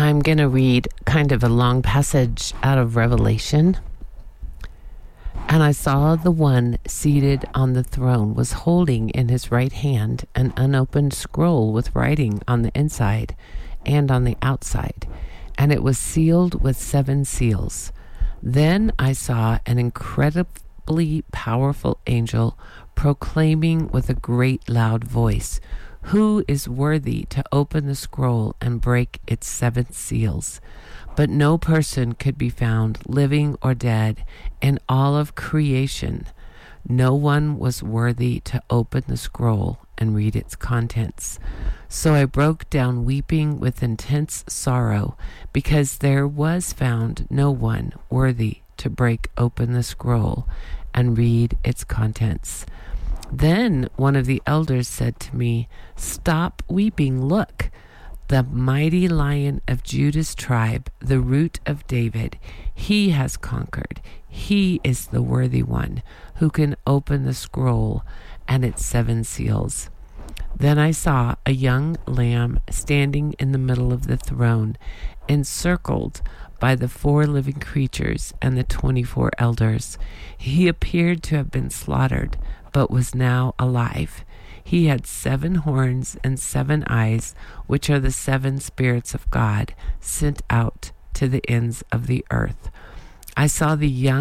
I'm going to read kind of a long passage out of Revelation. And I saw the one seated on the throne was holding in his right hand an unopened scroll with writing on the inside and on the outside, and it was sealed with 7 seals. Then I saw an incredibly powerful angel proclaiming with a great loud voice, "Who is worthy to open the scroll and break its 7 seals?" But no person could be found, living or dead, in all of creation. No one was worthy to open the scroll and read its contents. So I broke down weeping with intense sorrow, because there was found no one worthy to break open the scroll and read its contents. Then one of the elders said to me, "Stop weeping, look. The mighty Lion of Judah's tribe, the Root of David, he has conquered. He is the worthy one who can open the scroll and its 7 seals." Then I saw a young lamb standing in the middle of the throne, encircled by the 4 living creatures and the 24 elders. He appeared to have been slaughtered, but was now alive. He had 7 horns and 7 eyes, which are the 7 spirits of God sent out to the ends of the earth. I saw the young